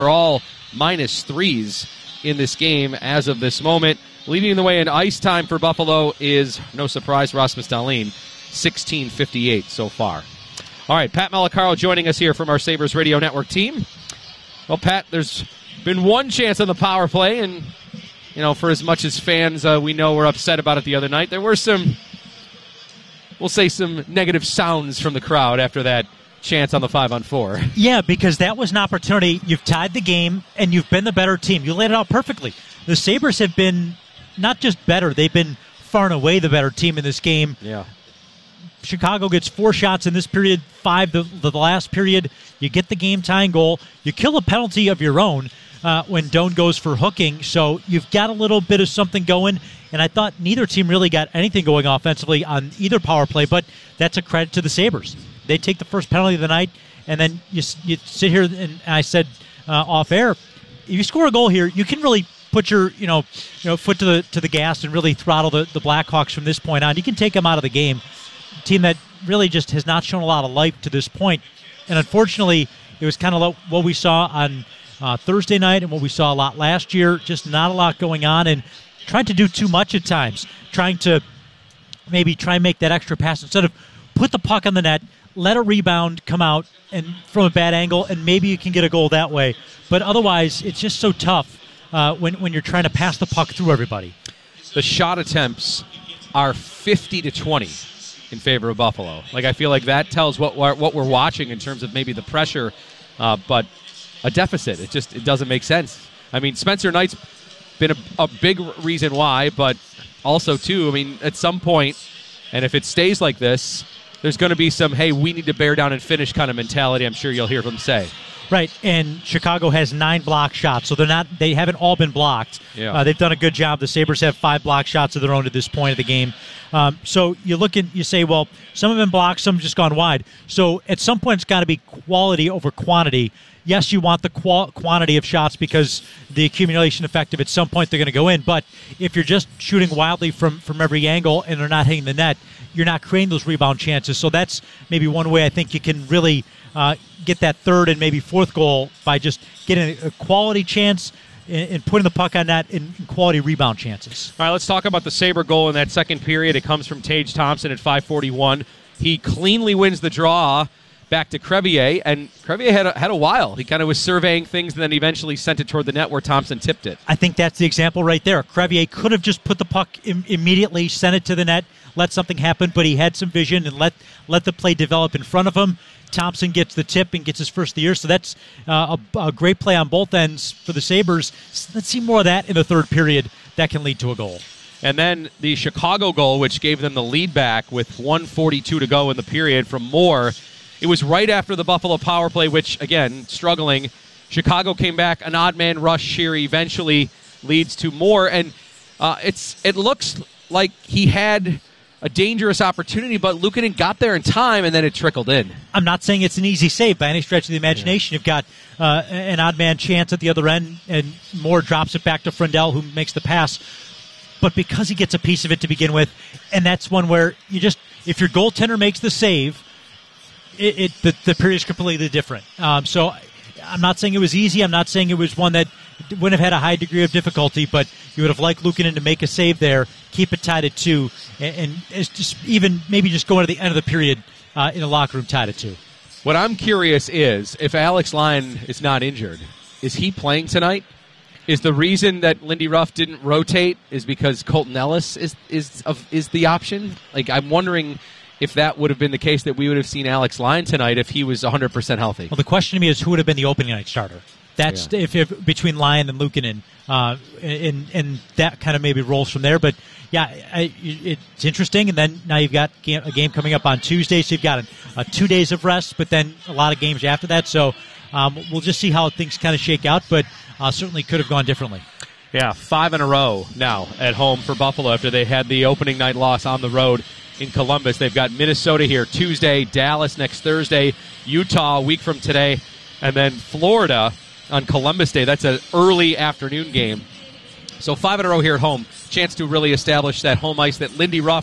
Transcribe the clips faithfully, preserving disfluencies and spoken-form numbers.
are all minus threes in this game as of this moment. Leading the way in ice time for Buffalo is, no surprise, Rasmus Dahlin, sixteen fifty-eight so far. All right, Pat Malacaro joining us here from our Sabres Radio Network team. Well, Pat, there's been one chance on the power play, and, you know, for as much as fans uh, we know were upset about it the other night, there were some, we'll say some negative sounds from the crowd after that chance on the five on four. Yeah, because that was an opportunity. You've tied the game, and you've been the better team. You laid it out perfectly. The Sabres have been not just better, they've been far and away the better team in this game. Yeah. Chicago gets four shots in this period, five the, the last period. You get the game-tying goal. You kill a penalty of your own uh, when Doan goes for hooking. So you've got a little bit of something going, and I thought neither team really got anything going offensively on either power play, but that's a credit to the Sabres. They take the first penalty of the night, and then you, you sit here, and I said uh, off air, if you score a goal here, you can really put your you know you know foot to the to the gas and really throttle the, the Blackhawks from this point on. You can take them out of the game. A team that really just has not shown a lot of life to this point. And unfortunately, it was kind of what we saw on uh, Thursday night and what we saw a lot last year. Just not a lot going on and trying to do too much at times. Trying to maybe try and make that extra pass instead of put the puck on the net, let a rebound come out and from a bad angle, and maybe you can get a goal that way. But otherwise, it's just so tough uh, when, when you're trying to pass the puck through everybody. The shot attempts are fifty to twenty in favor of Buffalo. Like, I feel like that tells what we're, what we're watching in terms of maybe the pressure, uh, but a deficit. It just it doesn't make sense. I mean, Spencer Knight's been a, a big reason why, but also, too, I mean, at some point, and if it stays like this, there's going to be some, hey, we need to bear down and finish kind of mentality I'm sure you'll hear them say. Right, and Chicago has nine block shots, so they're not. They haven't all been blocked. Yeah. Uh, they've done a good job. The Sabres have five block shots of their own at this point of the game. Um, so you look at, you say, well, some have been blocked, some have just gone wide. So at some point, it's got to be quality over quantity. Yes, you want the qual- quantity of shots because the accumulation effect of at some point they're going to go in. But if you're just shooting wildly from, from every angle and they're not hitting the net, you're not creating those rebound chances. So that's maybe one way I think you can really uh, get that third and maybe fourth goal by just getting a quality chance and, and putting the puck on that in, in quality rebound chances. All right, let's talk about the Sabre goal in that second period. It comes from Tage Thompson at five forty-one. He cleanly wins the draw back to Crevier, and Crevier had a, had a while. He kind of was surveying things and then eventually sent it toward the net where Thompson tipped it. I think that's the example right there. Crevier could have just put the puck im- immediately, sent it to the net, let something happen, but he had some vision and let let the play develop in front of him. Thompson gets the tip and gets his first of the year, so that's uh, a, a great play on both ends for the Sabres. Let's see more of that in the third period. That can lead to a goal. And then the Chicago goal, which gave them the lead back with one forty-two to go in the period from Moore. It was right after the Buffalo power play, which, again, struggling. Chicago came back. An odd man rush here eventually leads to Moore. And uh, it's it looks like he had a dangerous opportunity, but Luukkonen got there in time, and then it trickled in. I'm not saying it's an easy save by any stretch of the imagination. Yeah. You've got uh, an odd man chance at the other end, and Moore drops it back to Frendell, who makes the pass. But because he gets a piece of it to begin with, and that's one where you just, if your goaltender makes the save, it, it the, the period is completely different. Um, so I'm not saying it was easy. I'm not saying it was one that wouldn't have had a high degree of difficulty, but you would have liked Luukkonen to make a save there, keep it tied at two, and, and it's just even maybe just go into the end of the period uh, in the locker room tied at two. What I'm curious is, if Alex Lyon is not injured, is he playing tonight? Is the reason that Lindy Ruff didn't rotate is because Colton Ellis is is is the option? Like, I'm wondering if that would have been the case, that we would have seen Alex Lyon tonight if he was one hundred percent healthy. Well, the question to me is who would have been the opening night starter. That's yeah. if, if between Lyon and Luukkonen, uh, and and that kind of maybe rolls from there. But yeah, I, it's interesting. And then now you've got a game coming up on Tuesday, so you've got a, a two days of rest, but then a lot of games after that. So um, we'll just see how things kind of shake out. But uh, certainly could have gone differently. Yeah, five in a row now at home for Buffalo after they had the opening night loss on the road in Columbus. They've got Minnesota here Tuesday, Dallas next Thursday, Utah a week from today, and then Florida on Columbus Day. That's an early afternoon game. So five in a row here at home. Chance to really establish that home ice that Lindy Ruff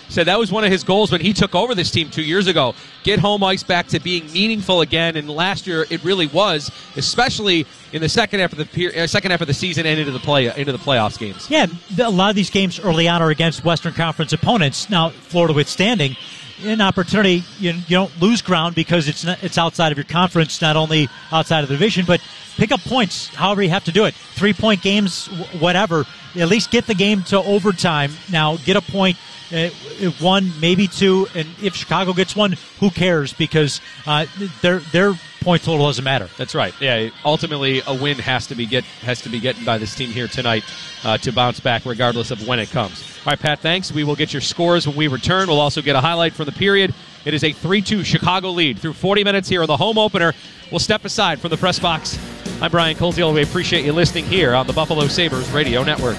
said that was one of his goals when he took over this team two years ago. Get home ice back to being meaningful again, and last year it really was, especially in the second half of the per- uh, second half of the season and into the play into the playoffs games. Yeah, a lot of these games early on are against Western Conference opponents. Now, Florida withstanding, an opportunity, you, you don't lose ground because it's not, it's outside of your conference, not only outside of the division, but pick up points however you have to do it. Three-point games, whatever. At least get the game to overtime. Now, get a point, uh, one, maybe two, and if Chicago gets one, who cares? Because uh, their their point total doesn't matter. That's right. Yeah, ultimately a win has to be get has to be getting by this team here tonight uh, to bounce back, regardless of when it comes. All right, Pat, thanks. We will get your scores when we return. We'll also get a highlight from the period. It is a three two Chicago lead through forty minutes here in the home opener. We'll step aside from the press box. I'm Brian Koziel. We appreciate you listening here on the Buffalo Sabres Radio Network.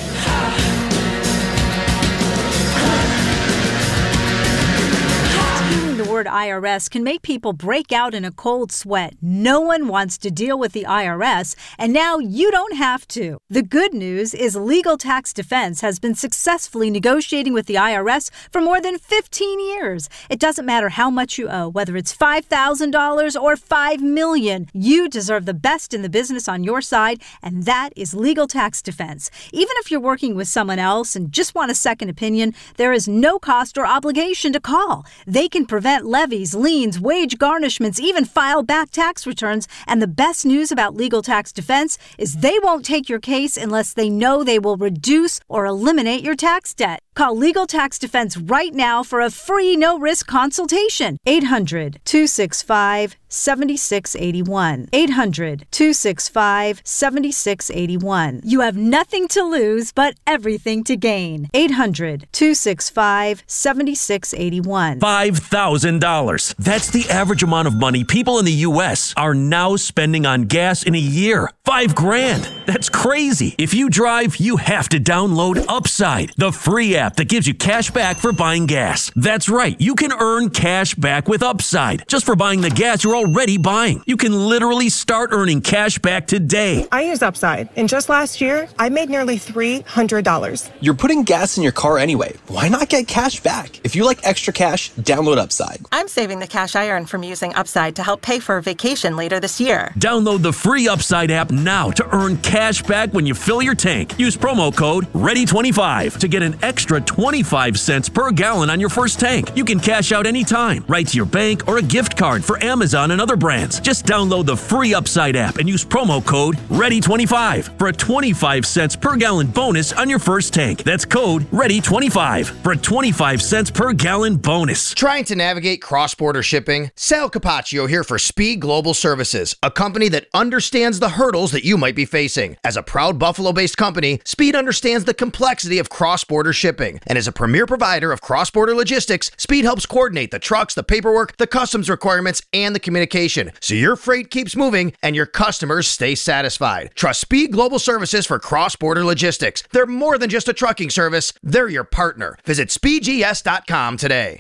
The word I R S can make people break out in a cold sweat. No one wants to deal with the I R S, and now you don't have to. The good news is Legal Tax Defense has been successfully negotiating with the I R S for more than fifteen years. It doesn't matter how much you owe, whether it's five thousand dollars or five million dollars. You deserve the best in the business on your side, and that is Legal Tax Defense. Even if you're working with someone else and just want a second opinion, there is no cost or obligation to call. They can prevent levies, liens, wage garnishments, even file back tax returns. And the best news about Legal Tax Defense is they won't take your case unless they know they will reduce or eliminate your tax debt. Call Legal Tax Defense right now for a free no-risk consultation. eight hundred, two six five, seven six eight one. eight hundred, two six five, seven six eight one. You have nothing to lose but everything to gain. eight hundred, two six five, seven six eight one. five thousand dollars. That's the average amount of money people in the U S are now spending on gas in a year. Five grand. That's crazy. If you drive, you have to download Upside, the free app that gives you cash back for buying gas. That's right. You can earn cash back with Upside just for buying the gas you're already buying. You can literally start earning cash back today. I use Upside, and just last year, I made nearly three hundred dollars. You're putting gas in your car anyway. Why not get cash back? If you like extra cash, download Upside. I'm saving the cash I earn from using Upside to help pay for a vacation later this year. Download the free Upside app now to earn cash back when you fill your tank. Use promo code ready twenty-five to get an extra twenty-five cents per gallon on your first tank. You can cash out anytime, right to your bank or a gift card for Amazon and other brands. Just download the free Upside app and use promo code ready twenty-five for a twenty-five cents per gallon bonus on your first tank. That's code ready twenty-five for a twenty-five cents per gallon bonus. Trying to navigate cross-border shipping? Sal Capaccio here for Speed Global Services, a company that understands the hurdles that you might be facing. As a proud Buffalo-based company, Speed understands the complexity of cross-border shipping, and as a premier provider of cross-border logistics, Speed helps coordinate the trucks, the paperwork, the customs requirements, and the communication, so your freight keeps moving and your customers stay satisfied. Trust Speed Global Services for cross-border logistics. They're more than just a trucking service, they're your partner. Visit speed g s dot com today.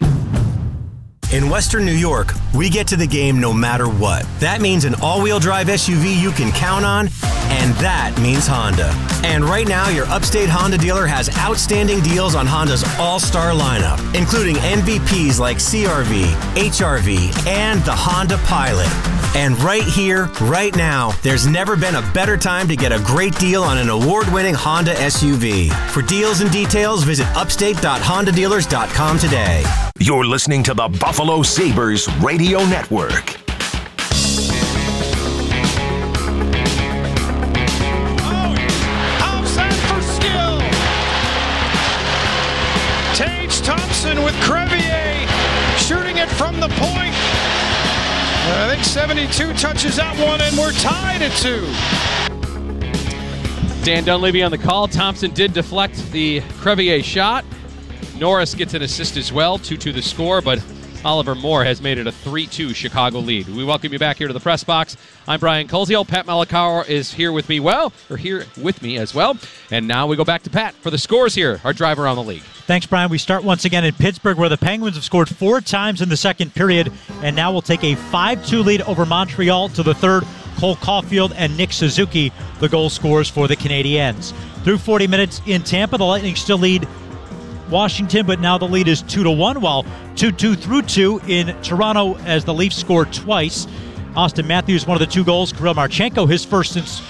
In Western New York, we get to the game no matter what. That means an all-wheel drive S U V you can count on, and that means Honda. And right now, your Upstate Honda dealer has outstanding deals on Honda's all-star lineup, including M V Ps like C R V, H R V, and the Honda Pilot. And right here, right now, there's never been a better time to get a great deal on an award-winning Honda S U V. For deals and details, visit upstate dot honda dealers dot com today. You're listening to the Buffalo Sabres Radio Network. Oh, outside for skill. Tage Thompson with Crevier shooting it from the point. I think seventy-two touches that one, and we're tied at two. Dan Dunleavy on the call. Thompson did deflect the Crevier shot. Norris gets an assist as well, two two the score, but Oliver Moore has made it a three two Chicago lead. We welcome you back here to the press box. I'm Brian Koziel. Pat Malakauer is here with me, well, or here with me as well. And now we go back to Pat for the scores here, our drive around the league. Thanks, Brian. We start once again in Pittsburgh, where the Penguins have scored four times in the second period, and now will take a five two lead over Montreal to the third. Cole Caulfield and Nick Suzuki, the goal scorers for the Canadiens. Through forty minutes in Tampa, the Lightning still lead Washington, but now the lead is two to one, while two two through two in Toronto as the Leafs score twice. Austin Matthews, one of the two goals. Kirill Marchenko, his first since